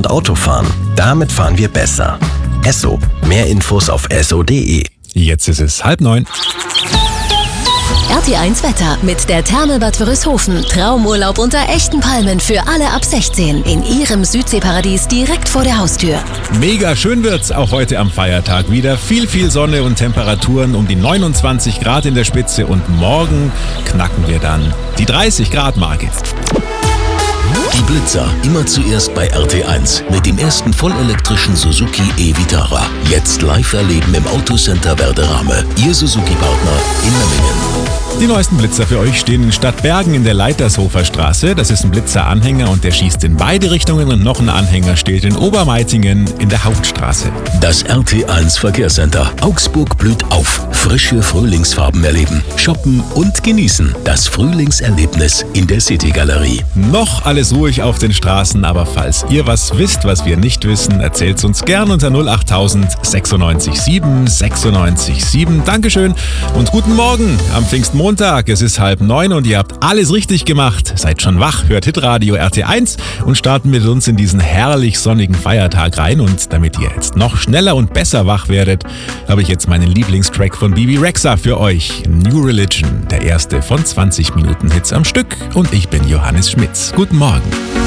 und Autofahren. Damit fahren wir besser. Esso. Mehr Infos auf esso.de. Jetzt ist es 8:30. RT1 Wetter mit der Therme Bad Wörishofen. Traumurlaub unter echten Palmen für alle ab 16 in ihrem Südseeparadies direkt vor der Haustür. Mega schön wird's auch heute am Feiertag wieder. Viel Sonne und Temperaturen um die 29 Grad in der Spitze und morgen knacken wir dann die 30 Grad Marke. Die Blitzer immer zuerst bei RT1 mit dem ersten vollelektrischen Suzuki e-Vitara. Jetzt live erleben im Autocenter Werderame. Ihr Suzuki-Partner in Memmingen. Die neuesten Blitzer für euch stehen in Stadtbergen in der Leitershofer Straße. Das ist ein Blitzer-Anhänger und der schießt in beide Richtungen, und noch ein Anhänger steht in Obermeitingen in der Hauptstraße. Das RT1 Verkehrscenter. Augsburg blüht auf. Frische Frühlingsfarben erleben, shoppen und genießen. Das Frühlingserlebnis in der City-Galerie. Noch alles ruhig auf den Straßen, aber falls ihr was wisst, was wir nicht wissen, erzählt's uns gern unter 08000 96 7 96 7. Dankeschön und guten Morgen am Pfingstmontag. Es ist 8:30 und ihr habt alles richtig gemacht. Seid schon wach, hört Hitradio RT1 und starten mit uns in diesen herrlich sonnigen Feiertag rein. Und damit ihr jetzt noch schneller und besser wach werdet, habe ich jetzt meinen Lieblingstrack von Bebe Rexha für euch. New Religion, der erste von 20 Minuten Hits am Stück. Und ich bin Johannes Schmitz. Guten Morgen.